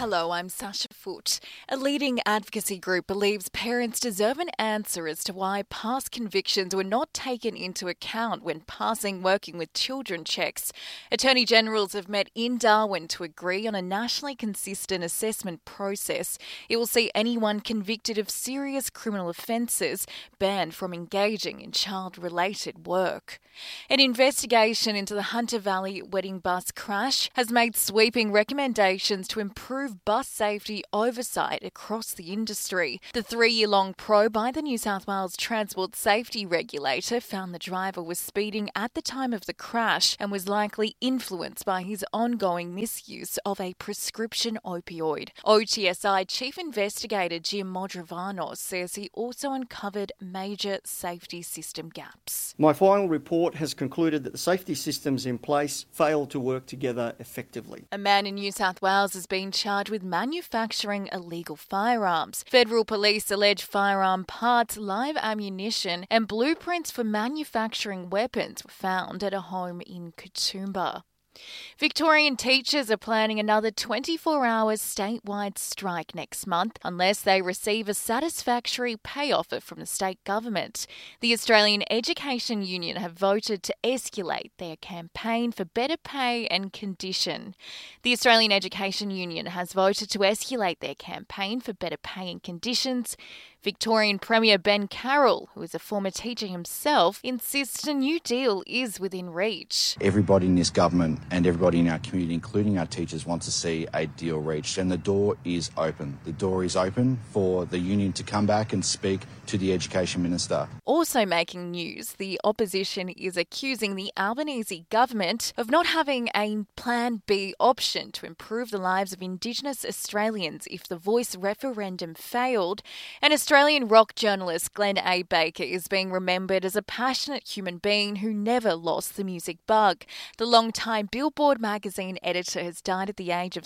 Hello, I'm Sasha Foote. A leading advocacy group believes parents deserve an answer as to why past convictions were not taken into account when passing working with children checks. Attorney Generals have met in Darwin to agree on a nationally consistent assessment process. It will see anyone convicted of serious criminal offences banned from engaging in child-related work. An investigation into the Hunter Valley wedding bus crash has made sweeping recommendations to improve bus safety oversight across the industry. The 3-year-long probe by the New South Wales Transport Safety Regulator found the driver was speeding at the time of the crash and was likely influenced by his ongoing misuse of a prescription opioid. OTSI Chief Investigator Jim Modravanos says he also uncovered major safety system gaps. My final report has concluded that the safety systems in place failed to work together effectively. A man in New South Wales has been charged with manufacturing illegal firearms. Federal police allege firearm parts, live ammunition and blueprints for manufacturing weapons were found at a home in Katoomba. Victorian teachers are planning another 24-hour statewide strike next month unless they receive a satisfactory pay offer from the state government. The Australian Education Union have voted to escalate their campaign for better pay and condition. The Australian Education Union has voted to escalate their campaign for better pay and conditions. Victorian Premier Ben Carroll, who is a former teacher himself, insists a new deal is within reach. Everybody in this government and everybody in our community, including our teachers, wants to see a deal reached, and the door is open. The door is open for the union to come back and speak to the Education Minister. Also making news, the opposition is accusing the Albanese government of not having a Plan B option to improve the lives of Indigenous Australians if the Voice referendum failed. And Australian rock journalist Glenn A. Baker is being remembered as a passionate human being who never lost the music bug. The long-time Billboard magazine editor has died at the age of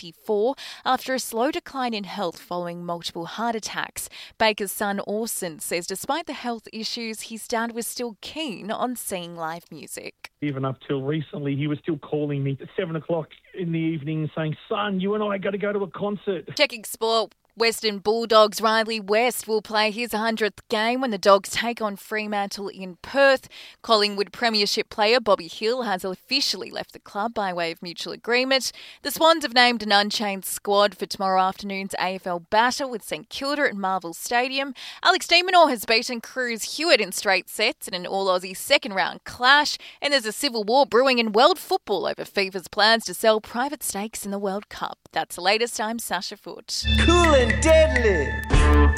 74 after a slow decline in health following multiple heart attacks. Baker's son Orson says despite the health issues, his dad was still keen on seeing live music. Even up till recently, he was still calling me at 7 o'clock in the evening saying, "Son, you and I got to go to a concert." Checking sport. Western Bulldogs Riley West will play his 100th game when the Dogs take on Fremantle in Perth. Collingwood Premiership player Bobby Hill has officially left the club by way of mutual agreement. The Swans have named an unchanged squad for tomorrow afternoon's AFL battle with St Kilda at Marvel Stadium. Alex de Minaur has beaten Cruz Hewitt in straight sets in an All-Aussie second-round clash. And there's a civil war brewing in world football over FIFA's plans to sell private stakes in the World Cup. That's the latest. I'm Sasha Foote. Cool and deadly.